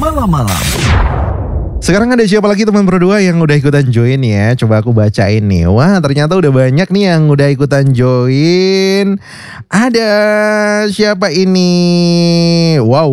malam-malam. Sekarang ada siapa lagi teman berdua yang udah ikutan join ya? Coba aku bacain nih. Wah, ternyata udah banyak nih yang udah ikutan join. Ada siapa ini? Wow.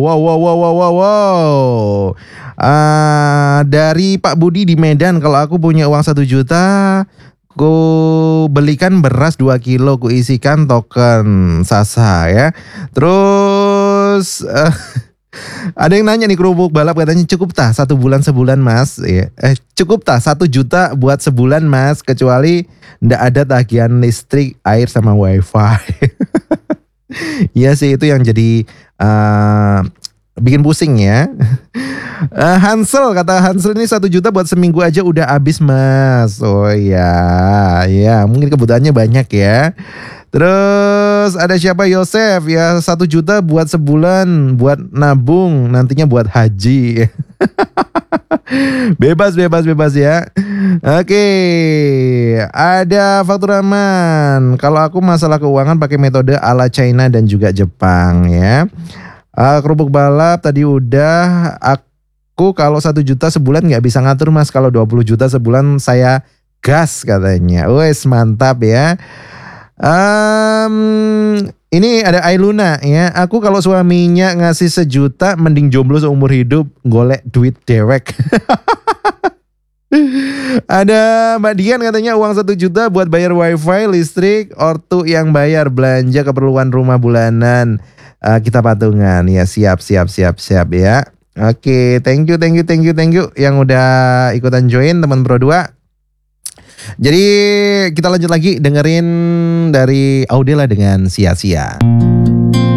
Dari Pak Budi di Medan. Kalau aku punya uang 1 juta, ku belikan beras 2 kilo, ku isikan token Sasa ya. Terus ada yang nanya nih, kerupuk balap katanya cukup tah 1 bulan sebulan mas ya. Cukup tah 1 juta buat sebulan mas, kecuali ndak ada tagihan listrik, air sama wifi. Iya sih, itu yang jadi bikin pusing ya. Hansel, kata Hansel ini 1 juta buat seminggu aja udah habis mas. Oh ya mungkin kebutuhannya banyak ya. Terus ada siapa, Yosef ya, 1 juta buat sebulan buat nabung, nantinya buat haji. Bebas ya. Oke, ada Fakturaman. Kalau aku masalah keuangan pakai metode ala China dan juga Jepang ya. Kerupuk balap tadi udah. Aku kalau 1 juta sebulan nggak bisa ngatur mas. Kalau 20 juta sebulan saya gas katanya. Wes mantap ya. Ini ada Ailuna ya. Aku kalau suaminya ngasih 1 juta mending jomblo seumur hidup, golek duit dewek. Ada Mbak Dian katanya uang 1 juta buat bayar wifi, listrik, ortu yang bayar, belanja keperluan rumah bulanan. Kita patungan ya. Siap ya. Oke, thank you yang udah ikutan join teman Pro 2. Jadi kita lanjut lagi dengerin dari Audela dengan Sia-Sia.